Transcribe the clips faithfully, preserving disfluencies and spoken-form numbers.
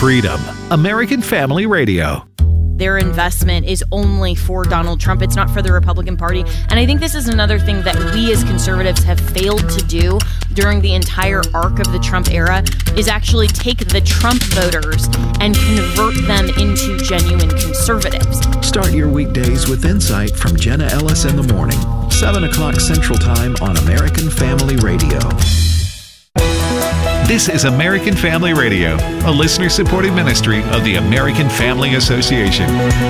Freedom, American Family Radio. Their investment is only for Donald Trump. It's not for the Republican Party. And I think this is another thing that we as conservatives have failed to do during the entire arc of the Trump era is actually take the Trump voters and convert them into genuine conservatives. Start your weekdays with insight from Jenna Ellis in the morning, seven o'clock Central Time on American Family Radio. This is American Family Radio, a listener-supported ministry of the American Family Association.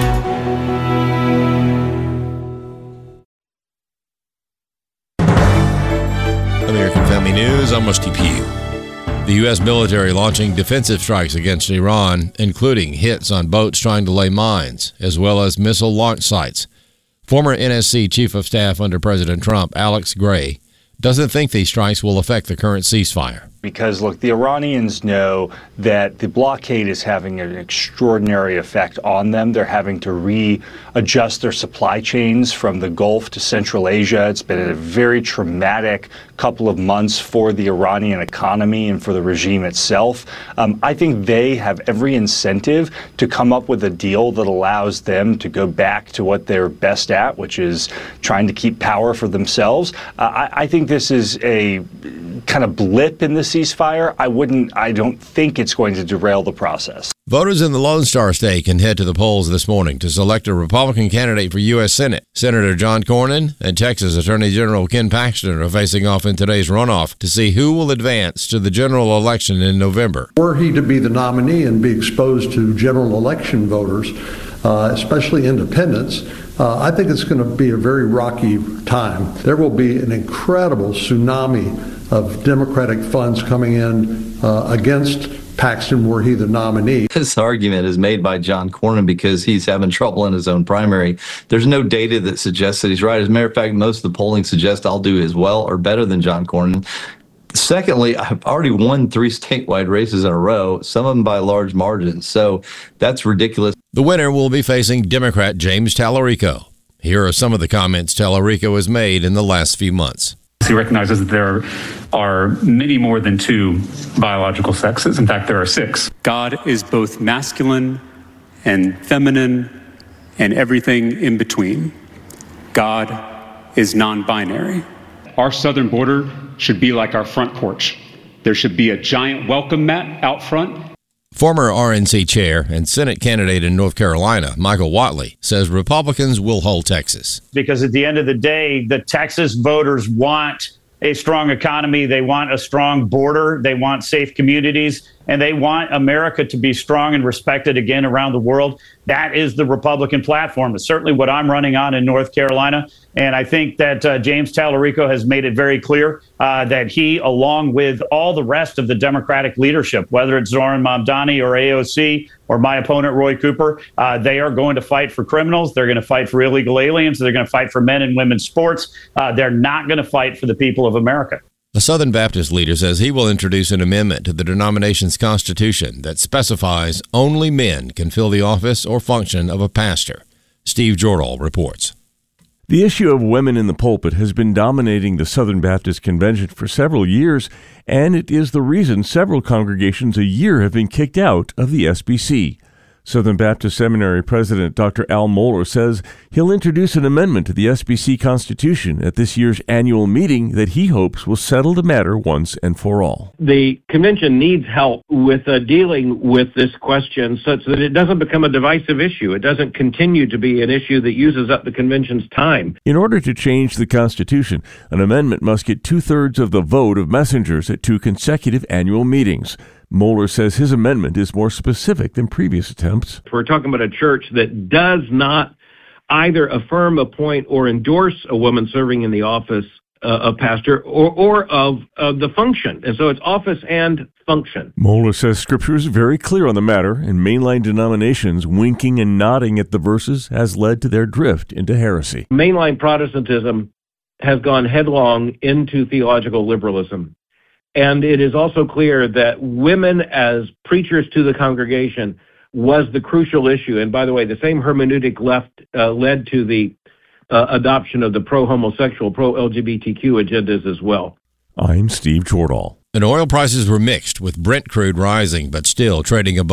American Family News, I'm Rusty Pugh. The U S military launching defensive strikes against Iran, including hits on boats trying to lay mines, as well as missile launch sites. Former N S C Chief of Staff under President Trump, Alex Gray, doesn't think these strikes will affect the current ceasefire. Because, look, the Iranians know that the blockade is having an extraordinary effect on them. They're having to readjust their supply chains from the Gulf to Central Asia. It's been a very traumatic couple of months for the Iranian economy and for the regime itself. Um, I think they have every incentive to come up with a deal that allows them to go back to what they're best at, which is trying to keep power for themselves. Uh, I, I think this is a kind of blip in the ceasefire. I wouldn't, I don't think it's going to derail the process. Voters in the Lone Star State can head to the polls this morning to select a Republican candidate for U S Senate. Senator John Cornyn and Texas Attorney General Ken Paxton are facing off in today's runoff to see who will advance to the general election in November. Were he to be the nominee and be exposed to general election voters, uh, especially independents, uh, I think it's going to be a very rocky time. There will be an incredible tsunami of Democratic funds coming in uh, against Paxton were he the nominee. This argument is made by John Cornyn because he's having trouble in his own primary. There's no data that suggests that he's right. As a matter of fact, most of the polling suggests I'll do as well or better than John Cornyn. Secondly, I've already won three statewide races in a row, some of them by large margins. So that's ridiculous. The winner will be facing Democrat James Tallarico. Here are some of the comments Tallarico has made in the last few months. He recognizes that there are many more than two biological sexes. In fact, there are six. God is both masculine and feminine and everything in between. God is non-binary. Our southern border should be like our front porch. There should be a giant welcome mat out front. Former R N C chair and Senate candidate in North Carolina, Michael Whatley, says Republicans will hold Texas. Because at the end of the day, the Texas voters want a strong economy. They want a strong border. They want safe communities. And they want America to be strong and respected again around the world. That is the Republican platform. It's certainly what I'm running on in North Carolina. And I think that uh, James Tallarico has made it very clear uh, that he, along with all the rest of the Democratic leadership, whether it's Zoran Mamdani or A O C or my opponent, Roy Cooper, uh, they are going to fight for criminals. They're going to fight for illegal aliens. They're going to fight for men and women's sports. Uh, they're not going to fight for the people of America. The Southern Baptist leader says he will introduce an amendment to the denomination's constitution that specifies only men can fill the office or function of a pastor. Steve Jordahl reports. The issue of women in the pulpit has been dominating the Southern Baptist Convention for several years, and it is the reason several congregations a year have been kicked out of the S B C. Southern Baptist Seminary President Doctor Al Mohler says he'll introduce an amendment to the S B C Constitution at this year's annual meeting that he hopes will settle the matter once and for all. The convention needs help with uh, dealing with this question such that it doesn't become a divisive issue. It doesn't continue to be an issue that uses up the convention's time. In order to change the Constitution, an amendment must get two-thirds of the vote of messengers at two consecutive annual meetings. Mohler says his amendment is more specific than previous attempts. We're talking about a church that does not either affirm, appoint, or endorse a woman serving in the office uh, of pastor or, or of, of the function. And so it's office and function. Mohler says Scripture is very clear on the matter, and mainline denominations winking and nodding at the verses has led to their drift into heresy. Mainline Protestantism has gone headlong into theological liberalism. And it is also clear that women as preachers to the congregation was the crucial issue. And by the way, the same hermeneutic left uh, led to the uh, adoption of the pro-homosexual, pro-L G B T Q agendas as well. I'm Steve Jordahl. And oil prices were mixed, with Brent crude rising but still trading above